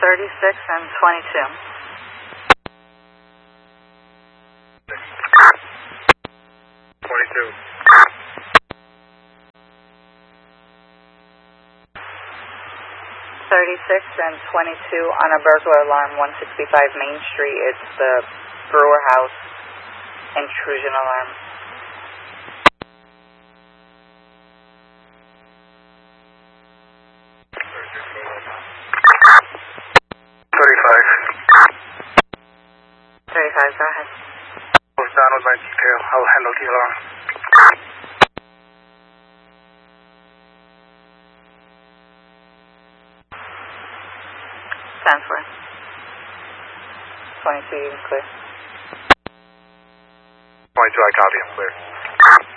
36 and 22. 22. 36 and 22 on a burglar alarm, 165 Main Street. It's the Brewer House intrusion alarm. 35, go ahead. Was down with my detail. I'll handle the alarm. Sounds clear. 22, you can clear. 22, I copy. I'm clear.